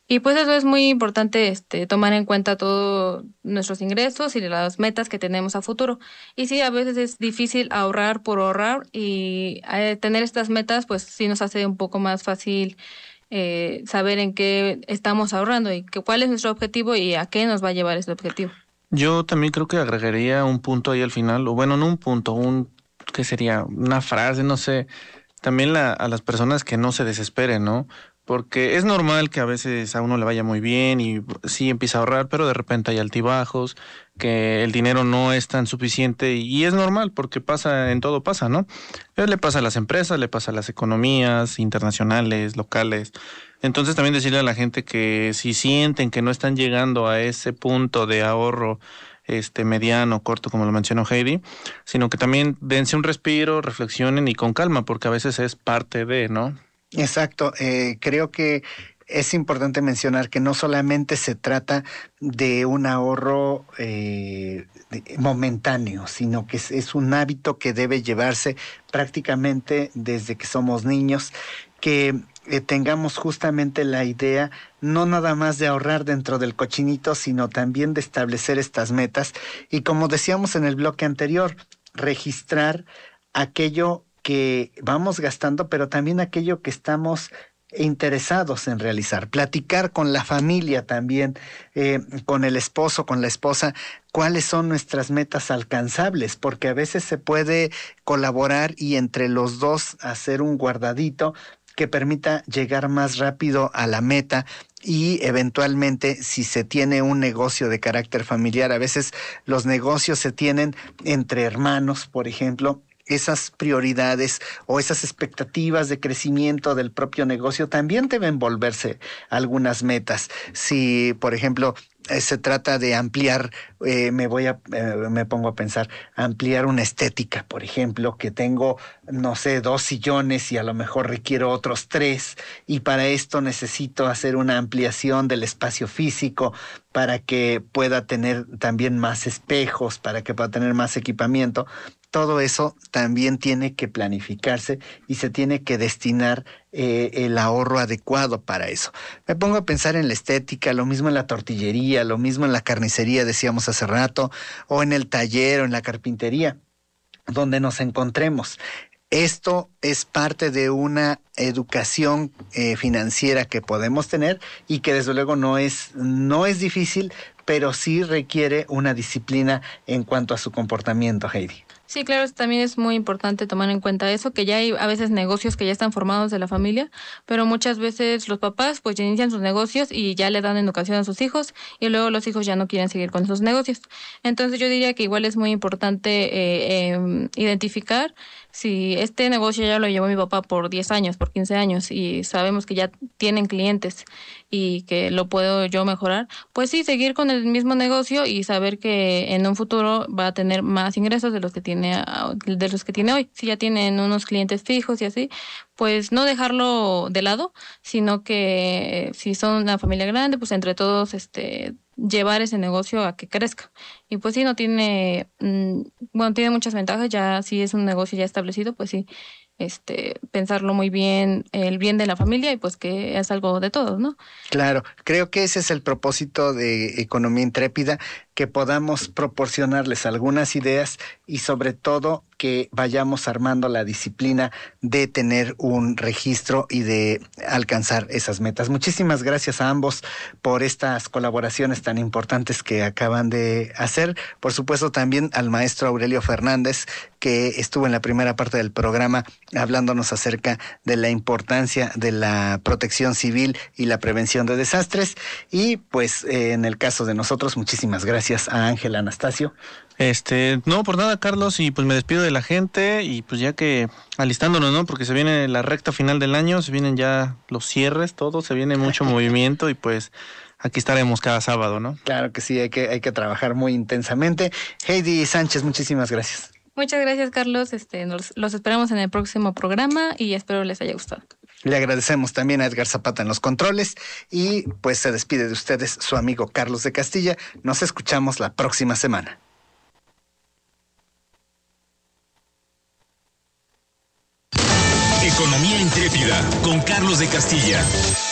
Y pues eso es muy importante, tomar en cuenta todos nuestros ingresos y las metas que tenemos a futuro. Y sí, a veces es difícil ahorrar por ahorrar y tener estas metas, pues sí nos hace un poco más fácil saber en qué estamos ahorrando y cuál es nuestro objetivo y a qué nos va a llevar ese objetivo. Yo también creo que agregaría un punto ahí al final, o bueno, no un punto, ¿qué sería? Una frase, no sé. También a las personas que no se desesperen, ¿no? Porque es normal que a veces a uno le vaya muy bien y sí empieza a ahorrar, pero de repente hay altibajos, que el dinero no es tan suficiente y es normal porque pasa, en todo pasa, ¿no? Le pasa a las empresas, le pasa a las economías internacionales, locales. Entonces también decirle a la gente que si sienten que no están llegando a ese punto de ahorro, mediano, corto, como lo mencionó Heidi, sino que también dense un respiro, reflexionen y con calma, porque a veces es parte de, ¿no? Exacto, creo que es importante mencionar que no solamente se trata de un ahorro momentáneo, sino que es un hábito que debe llevarse prácticamente desde que somos niños, que tengamos justamente la idea no nada más de ahorrar dentro del cochinito, sino también de establecer estas metas y como decíamos en el bloque anterior, registrar aquello que vamos gastando, pero también aquello que estamos interesados en realizar, platicar con la familia también, con el esposo, con la esposa, cuáles son nuestras metas alcanzables, porque a veces se puede colaborar y entre los dos hacer un guardadito que permita llegar más rápido a la meta y eventualmente si se tiene un negocio de carácter familiar, a veces los negocios se tienen entre hermanos, por ejemplo, esas prioridades o esas expectativas de crecimiento del propio negocio también deben volverse algunas metas. Si, por ejemplo, se trata de ampliar, me pongo a pensar, ampliar una estética, por ejemplo, que tengo, no sé, 2 sillones y a lo mejor requiero otros 3, y para esto necesito hacer una ampliación del espacio físico para que pueda tener también más espejos, para que pueda tener más equipamiento. Todo eso también tiene que planificarse y se tiene que destinar el ahorro adecuado para eso. Me pongo a pensar en la estética, lo mismo en la tortillería, lo mismo en la carnicería, decíamos hace rato, o en el taller o en la carpintería, donde nos encontremos. Esto es parte de una educación financiera que podemos tener y que desde luego no es difícil, pero sí requiere una disciplina en cuanto a su comportamiento, Heidi. Sí, claro, también es muy importante tomar en cuenta eso, que ya hay a veces negocios que ya están formados de la familia, pero muchas veces los papás pues ya inician sus negocios y ya le dan educación a sus hijos y luego los hijos ya no quieren seguir con esos negocios. Entonces yo diría que igual es muy importante identificar si este negocio ya lo llevó mi papá por 10 años, por 15 años y sabemos que ya tienen clientes y que lo puedo yo mejorar, pues sí, seguir con el mismo negocio y saber que en un futuro va a tener más ingresos de los que tiene hoy. Si ya tienen unos clientes fijos y así, pues no dejarlo de lado, sino que si son una familia grande, pues entre todos llevar ese negocio a que crezca. Y pues sí, no tiene, bueno, tiene muchas ventajas, ya si es un negocio ya establecido, pues sí, pensarlo muy bien, el bien de la familia y pues que es algo de todos, ¿no? Claro, creo que ese es el propósito de Economía Intrépida, que podamos proporcionarles algunas ideas y sobre todo que vayamos armando la disciplina de tener un registro y de alcanzar esas metas. Muchísimas gracias a ambos por estas colaboraciones tan importantes que acaban de hacer. Por supuesto también al maestro Aurelio Fernández, que estuvo en la primera parte del programa hablándonos acerca de la importancia de la protección civil y la prevención de desastres. Y pues en el caso de nosotros, muchísimas gracias a Ángel Anastasio. No, por nada, Carlos, y pues me despido de la gente y pues ya que alistándonos, ¿no? Porque se viene la recta final del año, se vienen ya los cierres, todo, se viene mucho movimiento y pues aquí estaremos cada sábado, ¿no? Claro que sí, hay que trabajar muy intensamente. Heidi Sánchez, muchísimas gracias. Muchas gracias, Carlos. Los esperamos en el próximo programa y espero les haya gustado. Le agradecemos también a Edgar Zapata en los controles y pues se despide de ustedes su amigo Carlos de Castilla. Nos escuchamos la próxima semana. Economía Intrépida con Carlos de Castilla.